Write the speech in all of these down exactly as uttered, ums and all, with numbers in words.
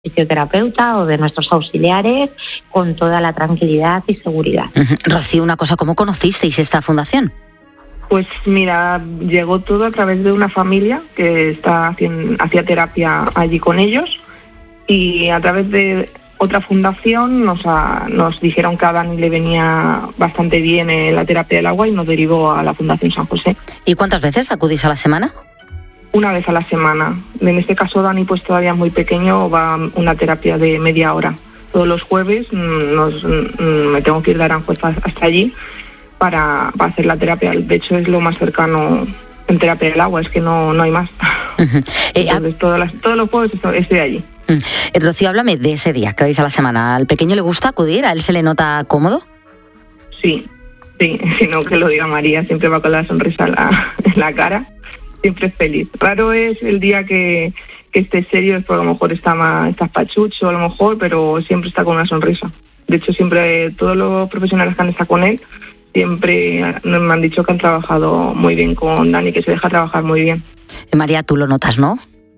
fisioterapeuta o de nuestros auxiliares con toda la tranquilidad y seguridad. Uh-huh. Rocío, una cosa, ¿cómo conocisteis esta fundación? Pues mira, llegó todo a través de una familia que está haciendo, hacía terapia allí con ellos, y a través de otra fundación nos, a, nos dijeron que a Dani le venía bastante bien eh, la terapia del agua y nos derivó a la Fundación San José. ¿Y cuántas veces acudís a la semana? Una vez a la semana. En este caso Dani, pues todavía muy pequeño, va a una terapia de media hora. Todos los jueves nos, me tengo que ir de Aranjuez hasta allí para, para hacer la terapia. De hecho es lo más cercano en terapia del agua, es que no, no hay más. Uh-huh. Entonces, todas las, todos los jueves estoy allí. Uh-huh. Rocío, háblame de ese día que vais a la semana. ¿Al pequeño le gusta acudir? ¿A él se le nota cómodo? Sí, sí, sino que lo diga María, siempre va con la sonrisa en la, en la cara. Siempre es feliz. Raro es el día que, que esté serio, es porque a lo mejor está más está pachucho, a lo mejor, pero siempre está con una sonrisa. De hecho, siempre todos los profesionales que han estado con él, siempre me han dicho que han trabajado muy bien con Dani, que se deja trabajar muy bien. María, tú lo notas, ¿no?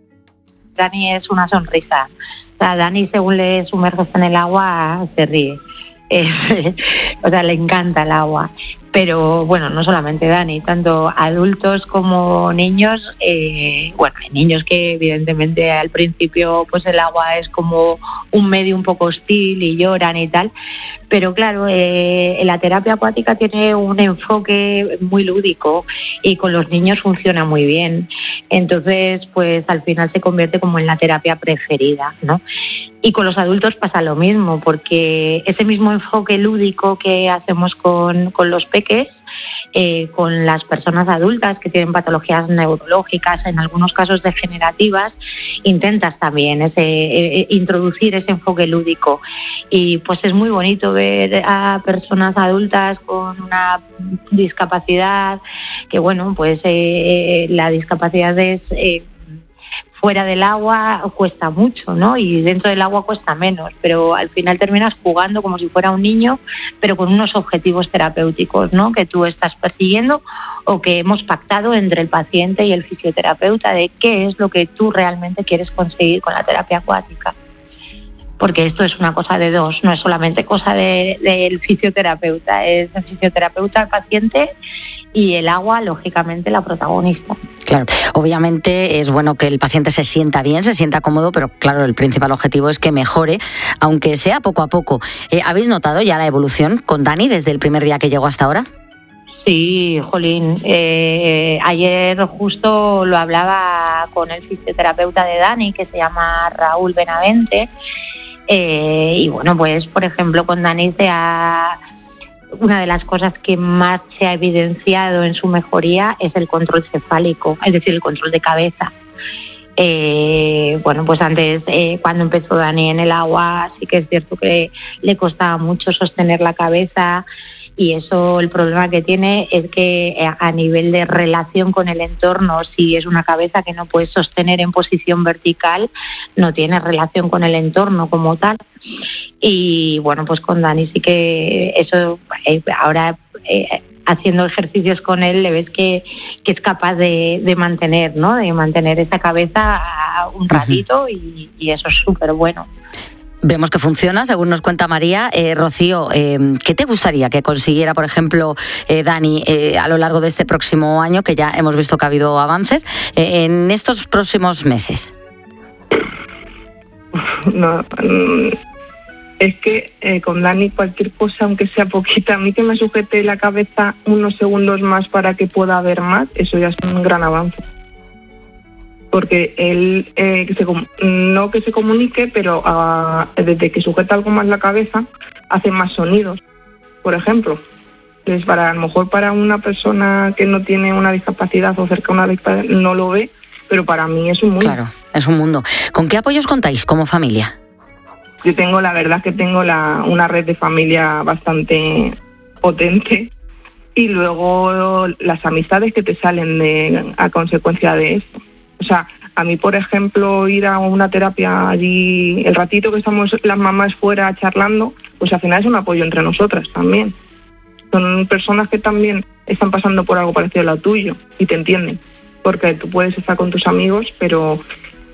Dani es una sonrisa. O sea, Dani, según le sumerges en el agua, se ríe. Eh, o sea, le encanta el agua. Pero bueno, no solamente Dani, tanto adultos como niños, eh, bueno, hay niños que evidentemente al principio pues el agua es como un medio un poco hostil y lloran y tal, pero claro, eh, la terapia acuática tiene un enfoque muy lúdico y con los niños funciona muy bien, entonces pues al final se convierte como en la terapia preferida, ¿no? Y con los adultos pasa lo mismo, porque ese mismo enfoque lúdico que hacemos con, con los peques, eh, con las personas adultas que tienen patologías neurológicas, en algunos casos degenerativas, intentas también ese, eh, introducir ese enfoque lúdico. Y pues es muy bonito ver a personas adultas con una discapacidad, que bueno, pues eh, la discapacidad es... Eh, fuera del agua cuesta mucho, ¿no? Y dentro del agua cuesta menos, pero al final terminas jugando como si fuera un niño, pero con unos objetivos terapéuticos, ¿no? Que tú estás persiguiendo o que hemos pactado entre el paciente y el fisioterapeuta de qué es lo que tú realmente quieres conseguir con la terapia acuática. Porque esto es una cosa de dos, no es solamente cosa de, del fisioterapeuta, es el fisioterapeuta, el paciente y el agua, lógicamente, la protagonista. Claro, obviamente es bueno que el paciente se sienta bien, se sienta cómodo, pero claro, el principal objetivo es que mejore, aunque sea poco a poco. Eh, ¿Habéis notado ya la evolución con Dani desde el primer día que llegó hasta ahora? Sí, jolín, eh, ayer justo lo hablaba con el fisioterapeuta de Dani, que se llama Raúl Benavente, eh, y bueno, pues por ejemplo con Dani se ha... Una de las cosas que más se ha evidenciado en su mejoría es el control cefálico, es decir, el control de cabeza. Eh, bueno, pues antes, eh, cuando empezó Dani en el agua, sí que es cierto que le costaba mucho sostener la cabeza, y eso, el problema que tiene es que a nivel de relación con el entorno, si es una cabeza que no puedes sostener en posición vertical, no tiene relación con el entorno como tal. Y bueno, pues con Dani sí que eso, eh, ahora eh, haciendo ejercicios con él le ves que, que es capaz de, de mantener, ¿no? De mantener esa cabeza un ratito, y, y eso es súper bueno. Vemos que funciona, según nos cuenta María. Eh, Rocío, eh, ¿qué te gustaría que consiguiera, por ejemplo, eh, Dani, eh, a lo largo de este próximo año, que ya hemos visto que ha habido avances, eh, en estos próximos meses? No, es que eh, con Dani cualquier cosa, aunque sea poquita, a mí que me sujete la cabeza unos segundos más para que pueda ver más, eso ya es un gran avance. Porque él, eh, que se, no que se comunique, pero uh, desde que sujeta algo más la cabeza, hace más sonidos, por ejemplo. Entonces, para, a lo mejor para una persona que no tiene una discapacidad o cerca de una discapacidad, no lo ve, pero para mí es un mundo. Claro, es un mundo. ¿Con qué apoyos contáis como familia? Yo tengo, la verdad que tengo la, una red de familia bastante potente, y luego las amistades que te salen de, a consecuencia de esto. O sea, a mí, por ejemplo, ir a una terapia allí, el ratito que estamos las mamás fuera charlando, pues al final es un apoyo entre nosotras también. Son personas que también están pasando por algo parecido a lo tuyo y te entienden. Porque tú puedes estar con tus amigos, pero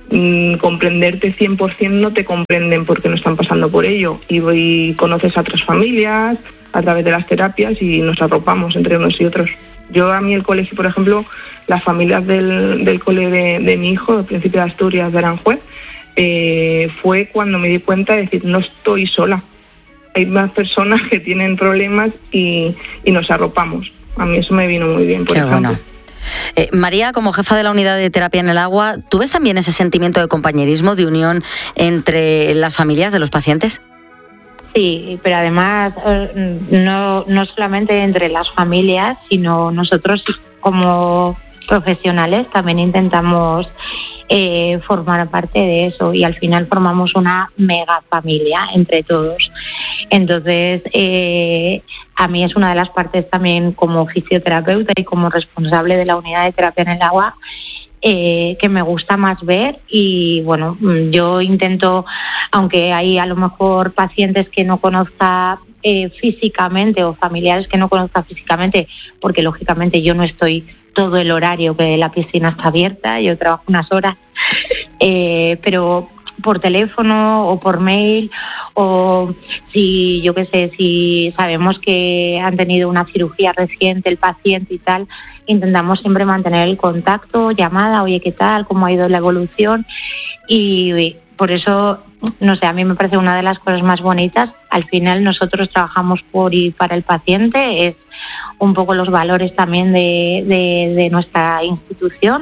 mm, comprenderte cien por ciento no te comprenden porque no están pasando por ello. Y, y conoces a otras familias a través de las terapias y nos arropamos entre unos y otros. Yo a mí el colegio, por ejemplo, las familias del, del cole de, de mi hijo, del Príncipe de Asturias de Aranjuez, eh, fue cuando me di cuenta de decir, no estoy sola. Hay más personas que tienen problemas y, y nos arropamos. A mí eso me vino muy bien, por Qué ejemplo. Bueno. Eh, María, como jefa de la unidad de terapia en el agua, ¿tú ves también ese sentimiento de compañerismo, de unión entre las familias de los pacientes? Sí, pero además no, no solamente entre las familias, sino nosotros como profesionales también intentamos eh, formar parte de eso y al final formamos una mega familia entre todos. Entonces, eh, a mí es una de las partes también como fisioterapeuta y como responsable de la unidad de terapia en el agua Eh, que me gusta más ver y bueno, yo intento, aunque hay a lo mejor pacientes que no conozca eh, físicamente o familiares que no conozca físicamente, porque lógicamente yo no estoy todo el horario que la piscina está abierta, yo trabajo unas horas, eh, pero por teléfono o por mail, o si yo qué sé, si sabemos que han tenido una cirugía reciente el paciente y tal, intentamos siempre mantener el contacto, llamada, oye, ¿qué tal? ¿Cómo ha ido la evolución? Y por eso, no sé, a mí me parece una de las cosas más bonitas. Al final nosotros trabajamos por y para el paciente, es un poco los valores también de, de, de nuestra institución.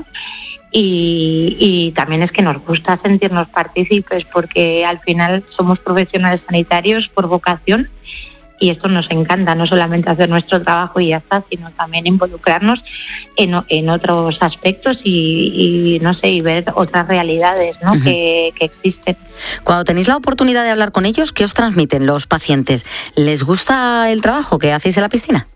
Y, y también es que nos gusta sentirnos partícipes porque al final somos profesionales sanitarios por vocación y esto nos encanta, no solamente hacer nuestro trabajo y ya está, sino también involucrarnos en, en otros aspectos y, y no sé, y ver otras realidades, ¿no? Uh-huh. que, que existen. Cuando tenéis la oportunidad de hablar con ellos, ¿qué os transmiten los pacientes? ¿Les gusta el trabajo que hacéis en la piscina?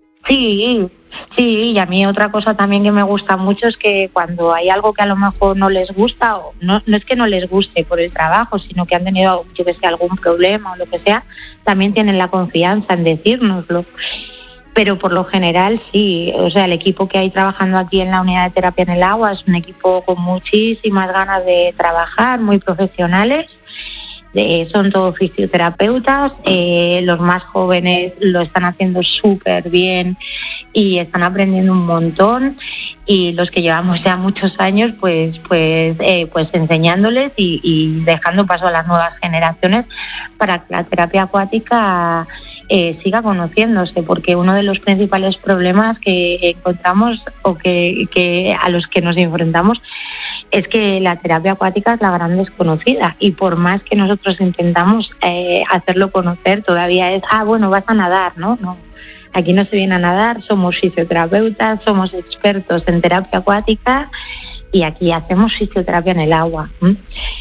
Sí, sí, y a mí otra cosa también que me gusta mucho es que cuando hay algo que a lo mejor no les gusta, o no, no es que no les guste por el trabajo, sino que han tenido, yo que sé, algún problema o lo que sea, también tienen la confianza en decírnoslo. Pero por lo general sí, o sea, el equipo que hay trabajando aquí en la unidad de terapia en el agua es un equipo con muchísimas ganas de trabajar, muy profesionales. Eh, son todos fisioterapeutas, eh, los más jóvenes lo están haciendo súper bien y están aprendiendo un montón y los que llevamos ya muchos años pues pues eh, pues enseñándoles y, y dejando paso a las nuevas generaciones para que la terapia acuática eh, siga conociéndose, porque uno de los principales problemas que encontramos o que, que a los que nos enfrentamos es que la terapia acuática es la gran desconocida y por más que nosotros intentamos eh, hacerlo conocer, todavía es, ah, bueno, vas a nadar, ¿no? No, aquí no se viene a nadar, somos fisioterapeutas, somos expertos en terapia acuática y aquí hacemos fisioterapia en el agua. ¿eh?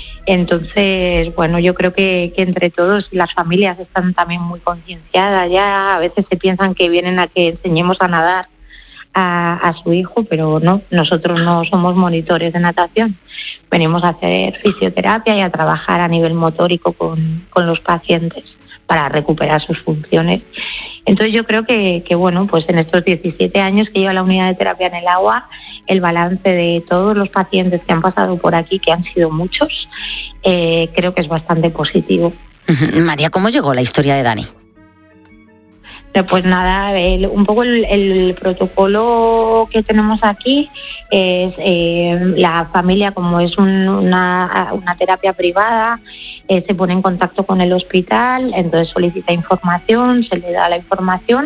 Entonces, bueno, yo creo que, que entre todos las familias están también muy concienciadas ya, a veces se piensan que vienen a que enseñemos a nadar A, a su hijo, pero no, nosotros no somos monitores de natación, venimos a hacer fisioterapia y a trabajar a nivel motórico con, con los pacientes para recuperar sus funciones. Entonces yo creo que, que bueno, pues en estos diecisiete años que lleva la unidad de terapia en el agua, el balance de todos los pacientes que han pasado por aquí, que han sido muchos, eh, creo que es bastante positivo. María, ¿cómo llegó la historia de Dani? Pues nada, el, un poco el, el protocolo que tenemos aquí es eh, la familia, como es un, una, una terapia privada, eh, se pone en contacto con el hospital, entonces solicita información, se le da la información,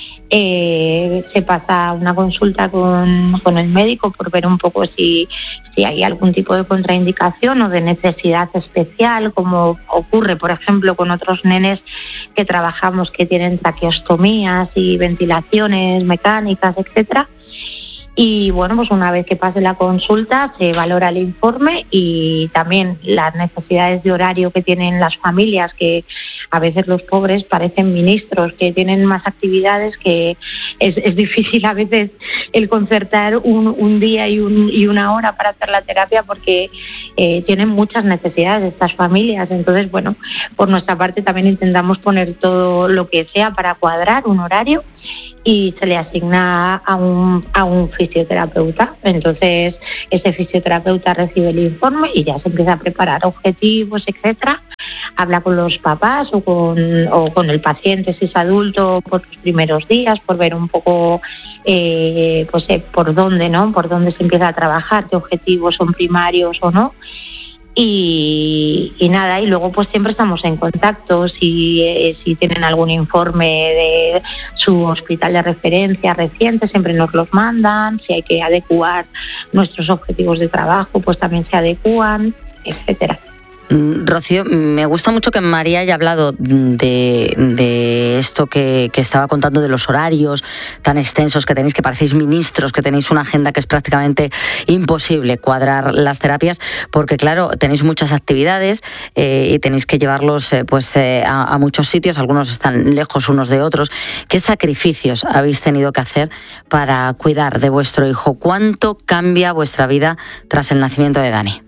eh, se pasa una consulta con, con el médico por ver un poco si, si hay algún tipo de contraindicación o de necesidad especial, como ocurre, por ejemplo, con otros nenes que trabajamos que tienen traqueostomías y ventilaciones mecánicas, etcétera. Y bueno, pues una vez que pase la consulta se valora el informe y también las necesidades de horario que tienen las familias, que a veces los pobres parecen ministros, que tienen más actividades, que es, es difícil a veces el concertar un, un día y, un, y una hora para hacer la terapia porque eh, tienen muchas necesidades estas familias. Entonces, bueno, por nuestra parte también intentamos poner todo lo que sea para cuadrar un horario y se le asigna a un, a un fisioterapeuta. Entonces ese fisioterapeuta recibe el informe y ya se empieza a preparar objetivos, etcétera. Habla con los papás o con, o con el paciente si es adulto por los primeros días, por ver un poco eh, pues eh, por dónde, ¿no? Por dónde se empieza a trabajar, qué objetivos son primarios o no. Y, y nada, y luego pues siempre estamos en contacto si, eh, si tienen algún informe de su hospital de referencia reciente, siempre nos los mandan, si hay que adecuar nuestros objetivos de trabajo, pues también se adecúan, etcétera. Rocío, me gusta mucho que María haya hablado de, de esto que, que estaba contando, de los horarios tan extensos que tenéis, que parecéis ministros, que tenéis una agenda que es prácticamente imposible cuadrar las terapias, porque claro, tenéis muchas actividades eh, y tenéis que llevarlos eh, pues eh, a, a muchos sitios, algunos están lejos unos de otros. ¿Qué sacrificios habéis tenido que hacer para cuidar de vuestro hijo? ¿Cuánto cambia vuestra vida tras el nacimiento de Dani?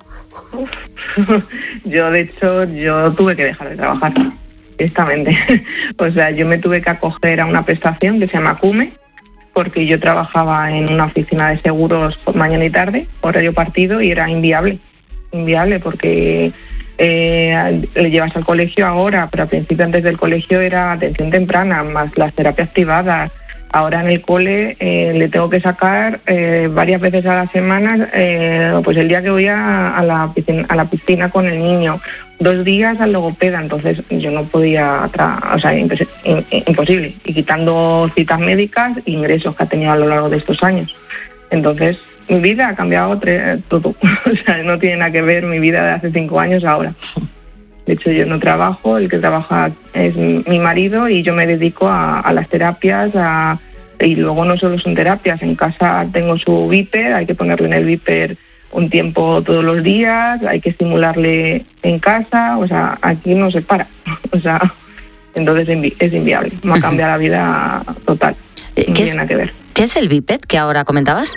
Yo, de hecho, yo tuve que dejar de trabajar, directamente. O sea, yo me tuve que acoger a una prestación que se llama CUME, porque yo trabajaba en una oficina de seguros mañana y tarde, horario partido, y era inviable. Inviable porque eh, le llevas al colegio ahora, pero al principio, antes del colegio, era atención temprana, más las terapias privadas. Ahora en el cole eh, le tengo que sacar eh, varias veces a la semana, eh, pues el día que voy a, a, la piscina, a la piscina con el niño, dos días al logopeda, entonces yo no podía, tra- o sea, impos- imposible. Y quitando citas médicas e ingresos que ha tenido a lo largo de estos años. Entonces mi vida ha cambiado tre- todo, o sea, no tiene nada que ver mi vida de hace cinco años ahora. De hecho, yo no trabajo, el que trabaja es mi marido y yo me dedico a, a las terapias, a, y luego no solo son terapias, en casa tengo su Viper, hay que ponerle en el Viper un tiempo todos los días, hay que estimularle en casa, o sea, aquí no se para, o sea, entonces es, invi- es inviable, me ha cambiado la vida total, no tiene nada que ver. ¿Qué es el Vipet que ahora comentabas?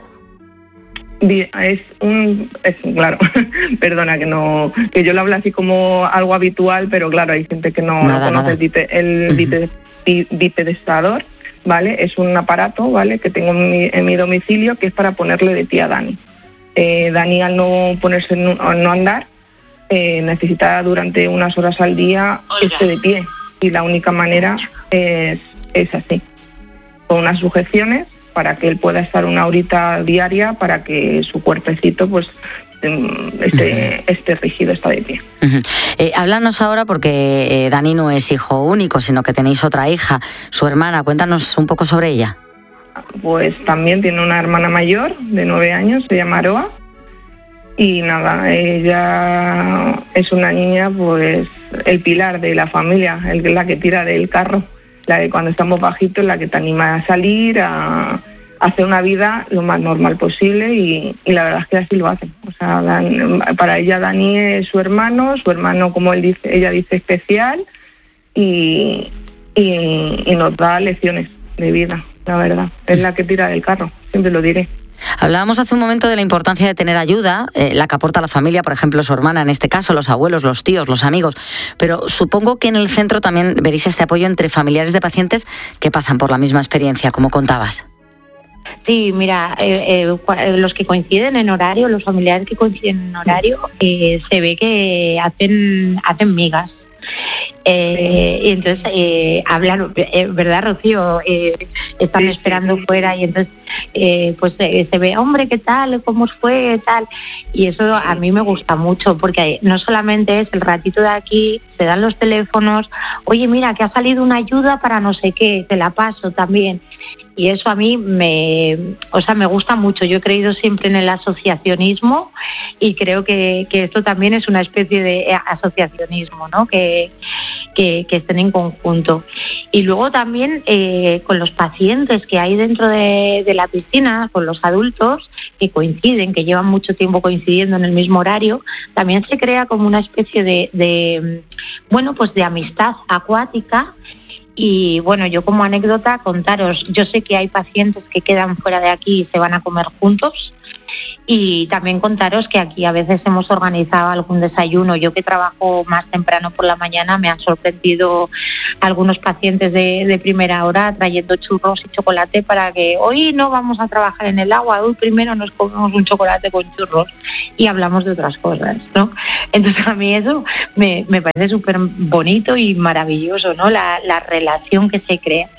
Es un, es claro, perdona que no, que yo lo hablo así como algo habitual, pero claro, hay gente que no, nada, no conoce nada. el, bipe, el bipe, bipedestador, ¿vale? Es un aparato, ¿vale? Que tengo en mi, en mi domicilio, que es para ponerle de pie a Dani. Eh, Dani, al no ponerse, al no andar, eh, necesita durante unas horas al día que esté de pie, y la única manera es, es así, con unas sujeciones, para que él pueda estar una horita diaria, para que su cuerpecito pues esté, esté rígido, está de pie. Uh-huh. Eh, háblanos ahora, porque eh, Dani no es hijo único, sino que tenéis otra hija, su hermana. Cuéntanos un poco sobre ella. Pues también tiene una hermana mayor de nueve años, se llama Aroa. Y nada, ella es una niña, pues el pilar de la familia, el, la que tira del carro. La que cuando estamos bajitos, la que te anima a salir, a, a hacer una vida lo más normal posible, y, y la verdad es que así lo hace. O sea, Dan, para ella Dani es su hermano, su hermano, como él dice, ella dice, especial, y, y, y nos da lecciones de vida, la verdad. Es la que tira del carro, siempre lo diré. Hablábamos hace un momento de la importancia de tener ayuda, eh, la que aporta la familia, por ejemplo, su hermana, en este caso, los abuelos, los tíos, los amigos, pero supongo que en el centro también veréis este apoyo entre familiares de pacientes que pasan por la misma experiencia, como contabas. Sí, mira, eh, eh, los que coinciden en horario, los familiares que coinciden en horario, eh, se ve que hacen, hacen migas. Eh, y entonces eh, hablan, eh, ¿verdad, Rocío? Eh, están sí, esperando sí, sí. fuera, y entonces eh, pues eh, se ve, hombre, ¿qué tal? ¿Cómo fue? Tal. Y eso a mí me gusta mucho, porque no solamente es el ratito de aquí, se dan los teléfonos, oye, mira, que ha salido una ayuda para no sé qué, te la paso también. Y eso a mí me, o sea, me gusta mucho. Yo he creído siempre en el asociacionismo, y creo que, que esto también es una especie de asociacionismo, ¿no? Que, que, que estén en conjunto. Y luego también eh, con los pacientes que hay dentro de, de la piscina, con los adultos que coinciden, que llevan mucho tiempo coincidiendo en el mismo horario, también se crea como una especie de, de bueno, pues de amistad acuática. Y bueno, yo como anécdota contaros, yo sé que hay pacientes que quedan fuera de aquí y se van a comer juntos, y también contaros que aquí a veces hemos organizado algún desayuno. Yo que trabajo más temprano por la mañana, me han sorprendido algunos pacientes de, de primera hora trayendo churros y chocolate para que hoy no vamos a trabajar en el agua, hoy primero nos comemos un chocolate con churros y hablamos de otras cosas, ¿no? Entonces a mí eso me, me parece súper bonito y maravilloso, ¿no? La, la relación que se crea.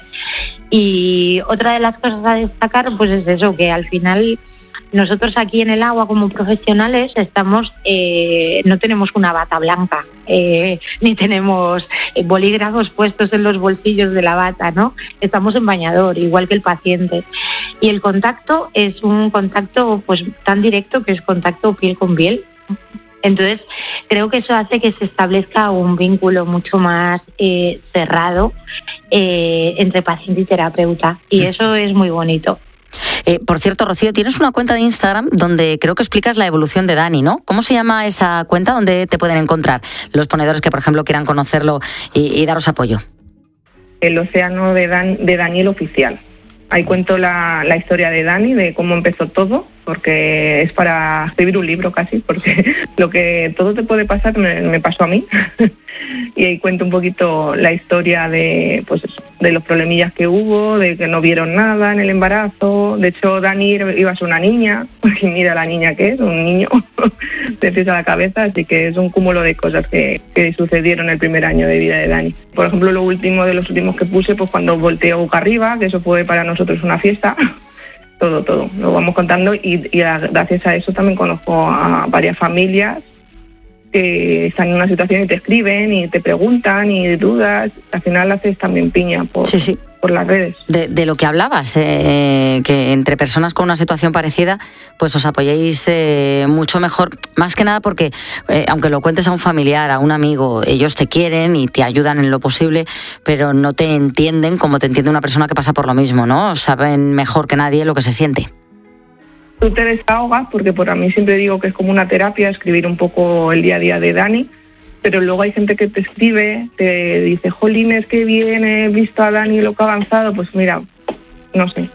Y otra de las cosas a destacar pues es eso, que al final nosotros aquí en el agua como profesionales estamos, eh, no tenemos una bata blanca, eh, ni tenemos bolígrafos puestos en los bolsillos de la bata, ¿no? Estamos en bañador, igual que el paciente. Y el contacto es un contacto pues tan directo que es contacto piel con piel. Entonces, creo que eso hace que se establezca un vínculo mucho más eh, cerrado eh, entre paciente y terapeuta. Y eso es muy bonito. Eh, por cierto, Rocío, tienes una cuenta de Instagram donde creo que explicas la evolución de Dani, ¿no? ¿Cómo se llama esa cuenta? ¿Dónde te pueden encontrar los ponedores que, por ejemplo, quieran conocerlo y, y daros apoyo? El océano de, Dan, de Daniel Oficial. Ahí cuento la, la historia de Dani, de cómo empezó todo, porque es para escribir un libro casi, porque lo que todo te puede pasar me, me pasó a mí. Y ahí cuento un poquito la historia de, pues eso, de los problemillas que hubo, de que no vieron nada en el embarazo. De hecho, Dani iba a ser una niña, y mira la niña que es, un niño, de pies a la cabeza, así que es un cúmulo de cosas que, que sucedieron el primer año de vida de Dani. Por ejemplo, lo último de los últimos que puse, pues cuando volteó boca arriba, que eso fue para nosotros una fiesta. Todo, todo, lo vamos contando y, y a, gracias a eso también conozco a varias familias que están en una situación y te escriben y te preguntan y dudas. Al final haces también piña por, sí, sí. por las redes. De, de lo que hablabas, eh, que entre personas con una situación parecida, pues os apoyéis eh, mucho mejor, más que nada porque, eh, aunque lo cuentes a un familiar, a un amigo, ellos te quieren y te ayudan en lo posible, pero no te entienden como te entiende una persona que pasa por lo mismo, ¿no? Saben mejor que nadie lo que se siente. Tú te desahogas, porque por a mí siempre digo que es como una terapia, escribir un poco el día a día de Dani, pero luego hay gente que te escribe, te dice, jolines, qué bien, he visto a Dani lo que ha avanzado. Pues mira, no sé,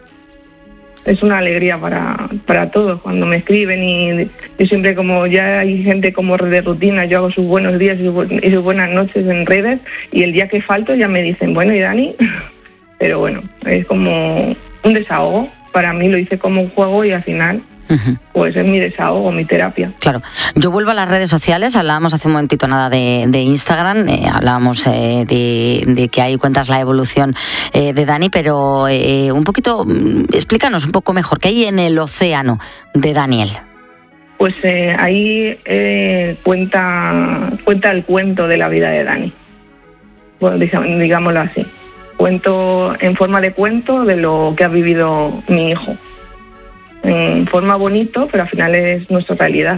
es una alegría para, para todos cuando me escriben. Y yo siempre, como ya hay gente como de rutina, yo hago sus buenos días y sus buenas noches en redes, y el día que falto ya me dicen, bueno, ¿y Dani? Pero bueno, es como un desahogo. Para mí lo hice como un juego y al final uh-huh. pues es mi desahogo, mi terapia. Claro. Yo vuelvo a las redes sociales, hablábamos hace un momentito nada de, de Instagram, eh, hablábamos eh, de, de que ahí cuentas la evolución eh, de Dani, pero eh, un poquito, explícanos un poco mejor, ¿qué hay en el océano de Daniel? Pues eh, ahí eh, cuenta, cuenta el cuento de la vida de Dani, bueno, digámoslo así. Cuento en forma de cuento de lo que ha vivido mi hijo. En forma bonito, pero al final es nuestra realidad.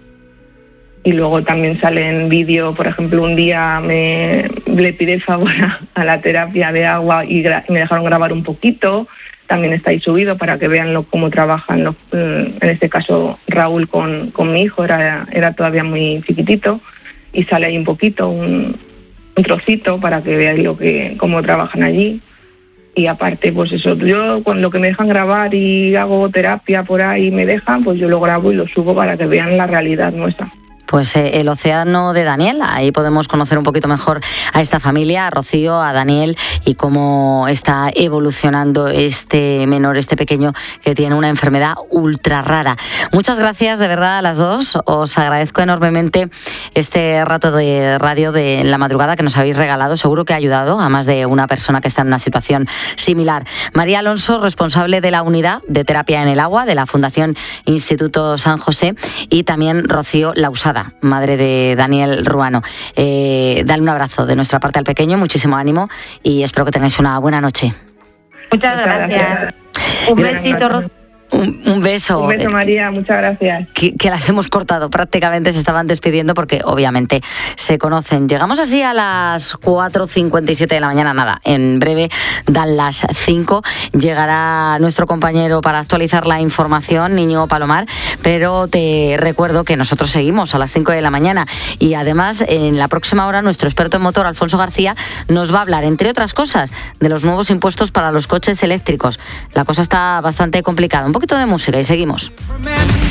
Y luego también sale en vídeo, por ejemplo, un día me le pide el favor a, a la terapia de agua y, gra- y me dejaron grabar un poquito. También está ahí subido para que vean lo, cómo trabajan, los, en este caso Raúl con, con mi hijo, era, era todavía muy chiquitito, y sale ahí un poquito, un... un trocito para que veáis lo que cómo trabajan allí. Y aparte, pues eso, yo con lo que me dejan grabar y hago terapia por ahí y me dejan, pues yo lo grabo y lo subo para que vean la realidad nuestra. Pues eh, el océano de Daniel, ahí podemos conocer un poquito mejor a esta familia, a Rocío, a Daniel, y cómo está evolucionando este menor, este pequeño que tiene una enfermedad ultra rara. Muchas gracias de verdad a las dos, os agradezco enormemente este rato de radio de la madrugada que nos habéis regalado, seguro que ha ayudado a más de una persona que está en una situación similar. María Alonso, responsable de la unidad de terapia en el agua de la Fundación Instituto San José, y también Rocío Lausada, madre de Daniel Ruano. Eh, dale un abrazo de nuestra parte al pequeño, muchísimo ánimo y espero que tengáis una buena noche. Muchas gracias. Un besito, Rocío. Un, un beso. Un beso, María, muchas gracias. Que, que las hemos cortado, prácticamente se estaban despidiendo porque obviamente se conocen. Llegamos así a las cuatro cincuenta y siete de la mañana, nada, en breve dan las cinco, llegará nuestro compañero para actualizar la información, Niño Palomar, pero te recuerdo que nosotros seguimos a las cinco de la mañana y además en la próxima hora nuestro experto en motor, Alfonso García, nos va a hablar, entre otras cosas, de los nuevos impuestos para los coches eléctricos. La cosa está bastante complicada. Un poquito de música y seguimos.